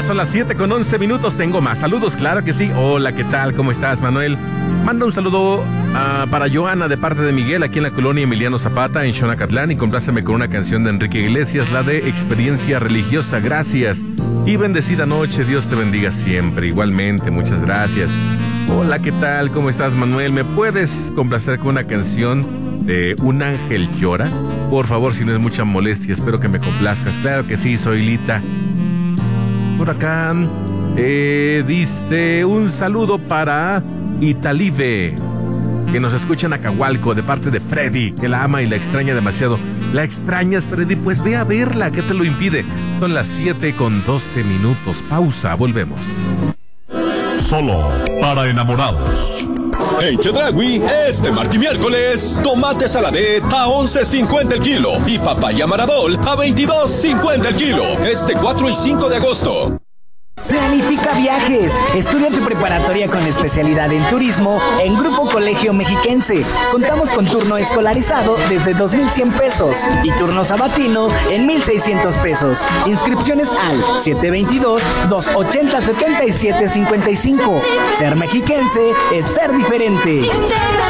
ya son las 7:11. Tengo más saludos, claro que sí. Hola, ¿qué tal? ¿Cómo estás, Manuel? Manda un saludo para Joana de parte de Miguel, aquí en la colonia Emiliano Zapata, en Xonacatlán, y compláceme con una canción de Enrique Iglesias, la de Experiencia Religiosa. Gracias y bendecida noche. Dios te bendiga siempre. Igualmente, muchas gracias. Hola, ¿qué tal? ¿Cómo estás, Manuel? ¿Me puedes complacer con una canción de Un Ángel Llora? Por favor, si no es mucha molestia, espero que me complazcas. Claro que sí, soy Lita. Por acá dice un saludo para Italive, que nos escucha en Acahualco, de parte de Freddy, que la ama y la extraña demasiado. ¿La extrañas, Freddy? Pues ve a verla, ¿qué te lo impide? Son las 7:12. Pausa, volvemos. Solo para enamorados. En Chedraui, este martes y miércoles, tomate saladet a 11.50 el kilo y papaya maradol a 22.50 el kilo. Este 4 y 5 de agosto. Planifica viajes. Estudia tu preparatoria con especialidad en turismo en Grupo Colegio Mexiquense. Contamos con turno escolarizado desde 2,100 pesos y turno sabatino en 1,600 pesos. Inscripciones al 722-280-7755. Ser mexiquense es ser diferente.